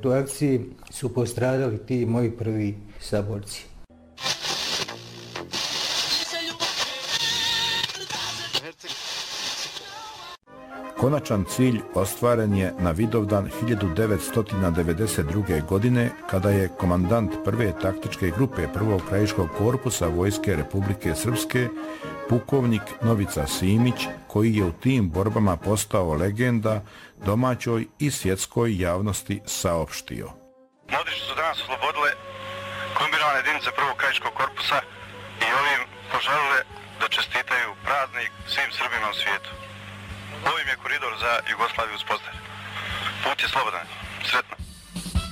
toj akciji su postradali ti moji prvi saborci. Konačan cilj ostvaren je na Vidovdan 1992. godine kada je komandant prve taktičke grupe prvog krajiškog korpusa Vojske Republike Srpske, pukovnik Novica Simić, koji je u tim borbama postao legenda, domaćoj i svjetskoj javnosti saopštio. Modrići su danas oslobodile kombinirane jedinice prvog krajiškog korpusa i ovim poželile da čestitaju praznik svim Srbima u svijetu. Ovim je koridor za Jugoslaviju uspostavljen. Put je slobodan. Sretno.